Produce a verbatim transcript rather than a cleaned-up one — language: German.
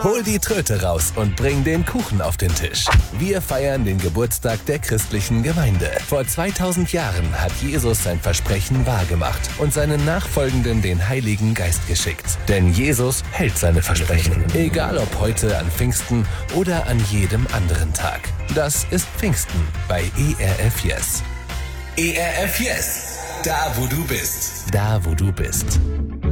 Hol die Tröte raus und bring den Kuchen auf den Tisch. Wir feiern den Geburtstag der christlichen Gemeinde. Vor zweitausend Jahren hat Jesus sein Versprechen wahrgemacht und seinen Nachfolgenden den Heiligen Geist geschickt. Denn Jesus hält seine Versprechen. Egal ob heute an Pfingsten oder an jedem anderen Tag. Das ist Pfingsten bei E R F Yes. E R F Yes. Da, wo du bist. Da, wo du bist.